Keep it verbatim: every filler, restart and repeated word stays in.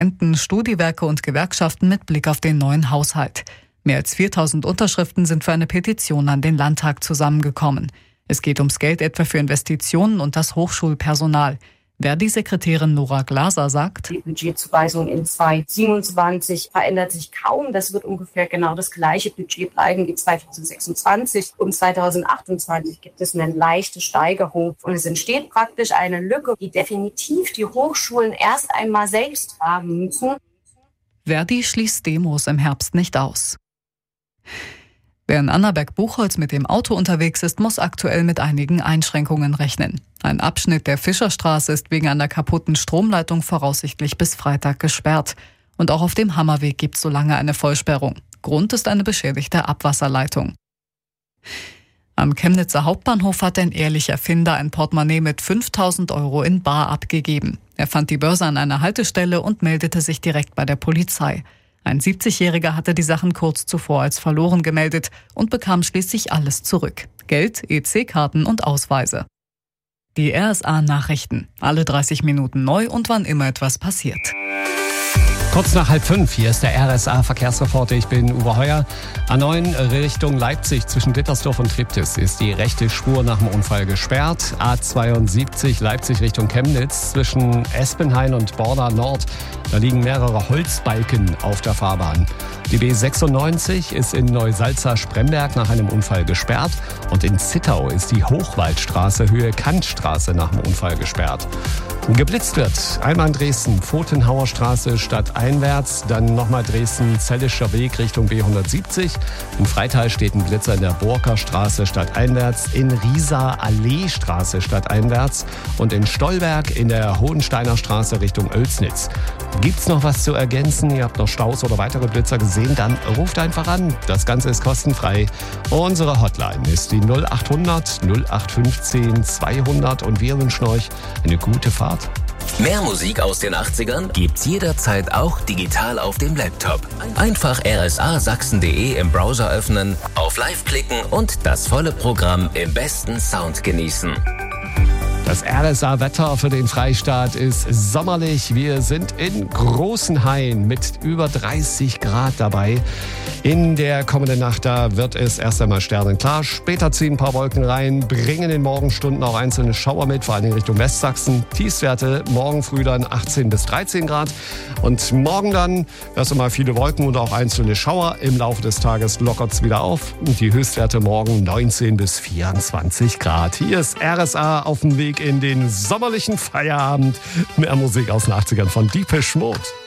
Studiwerke und Gewerkschaften mit Blick auf den neuen Haushalt. Mehr als viertausend Unterschriften sind für eine Petition an den Landtag zusammengekommen. Es geht ums Geld etwa für Investitionen und das Hochschulpersonal. Verdi-Sekretärin Nora Glaser sagt, die Budgetzuweisung in zweitausendsiebenundzwanzig verändert sich kaum. Das wird ungefähr genau das gleiche Budget bleiben wie zweitausendsechsundzwanzig. Und zweitausendachtundzwanzig gibt es eine leichte Steigerung. Und es entsteht praktisch eine Lücke, die definitiv die Hochschulen erst einmal selbst tragen müssen. Verdi schließt Demos im Herbst nicht aus. Wer in Annaberg-Buchholz mit dem Auto unterwegs ist, muss aktuell mit einigen Einschränkungen rechnen. Ein Abschnitt der Fischerstraße ist wegen einer kaputten Stromleitung voraussichtlich bis Freitag gesperrt. Und auch auf dem Hammerweg gibt es so lange eine Vollsperrung. Grund ist eine beschädigte Abwasserleitung. Am Chemnitzer Hauptbahnhof hat ein ehrlicher Finder ein Portemonnaie mit fünftausend Euro in bar abgegeben. Er fand die Börse an einer Haltestelle und meldete sich direkt bei der Polizei. Ein siebzigjähriger hatte die Sachen kurz zuvor als verloren gemeldet und bekam schließlich alles zurück. Geld, E C-Karten und Ausweise. Die R S A-Nachrichten. Alle dreißig Minuten neu und wann immer etwas passiert. Kurz nach halb fünf, hier ist der R S A-Verkehrsreporter, ich bin Uwe Heuer. A neun Richtung Leipzig zwischen Dittersdorf und Triptis ist die rechte Spur nach dem Unfall gesperrt. A zweiundsiebzig Leipzig Richtung Chemnitz zwischen Espenhain und Borda Nord. Da liegen mehrere Holzbalken auf der Fahrbahn. Die B sechsundneunzig ist in Neusalza-Spremberg nach einem Unfall gesperrt. Und in Zittau ist die Hochwaldstraße Höhe Kantstraße nach dem Unfall gesperrt. Geblitzt wird einmal in Dresden, Pfotenhauer Straße stadteinwärts, dann nochmal Dresden, Zellischer Weg Richtung B hundertsiebzig. In Freital steht ein Blitzer in der Borker Straße stadteinwärts, in Rieser Allee Straße stadteinwärts und in Stolberg in der Hohensteiner Straße Richtung Oelsnitz. Gibt's noch was zu ergänzen? Ihr habt noch Staus oder weitere Blitzer gesehen? Dann ruft einfach an. Das Ganze ist kostenfrei. Unsere Hotline ist die null achthundert null acht fünfzehn zweihundert und wir wünschen euch eine gute Fahrt. Mehr Musik aus den achtzigern gibt's jederzeit auch digital auf dem Laptop. Einfach r s a sachsen punkt d e im Browser öffnen, auf Live klicken und das volle Programm im besten Sound genießen. Das R S A-Wetter für den Freistaat ist sommerlich. Wir sind in Großenhain mit über dreißig Grad dabei. In der kommenden Nacht, da wird es erst einmal sternenklar. Später ziehen ein paar Wolken rein, bringen in den Morgenstunden auch einzelne Schauer mit, vor allem Richtung Westsachsen. Tiefstwerte morgen früh dann achtzehn bis dreizehn Grad. Und morgen dann erst einmal viele Wolken und auch einzelne Schauer. Im Laufe des Tages lockert es wieder auf. Und die Höchstwerte morgen neunzehn bis vierundzwanzig Grad. Hier ist R S A auf dem Weg in den sommerlichen Feierabend. Mehr Musik aus den achtzigern von Depeche Mode.